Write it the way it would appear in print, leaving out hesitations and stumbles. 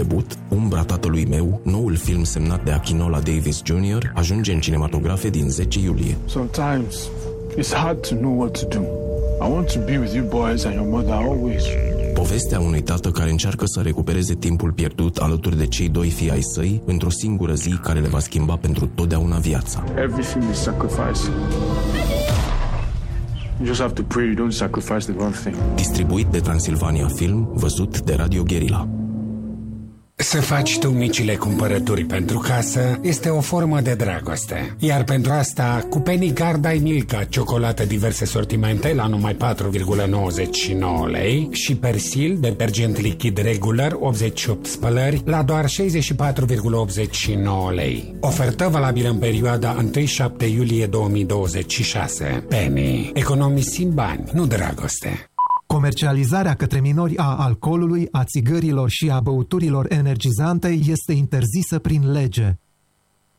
debut, Umbra tatălui meu, noul film semnat de Akinola Davis Jr., ajunge în cinematografe din 10 iulie. Sometimes it's hard to know what to do. I want to be with you boys and your mother always. Povestea unui tată care încearcă să recupereze timpul pierdut alături de cei doi fii ai săi într-o singură zi care le va schimba pentru totdeauna viața. Everything is sacrifice. You just have to pray you don't sacrifice the wrong thing. Distribuit de Transilvania Film, văzut de Radio Guerilla. Să faci tu micile cumpărături pentru casă este o formă de dragoste. Iar pentru asta, cu Penny Gard ai Milka, ciocolată diverse sortimente la numai 4,99 lei și Persil, detergent lichid regular, 88 spălări, la doar 64,89 lei. Ofertă valabilă în perioada 1-7 iulie 2026. Penny. Economisim bani, nu dragoste. Comercializarea către minori a alcoolului, a țigărilor și a băuturilor energizante este interzisă prin lege.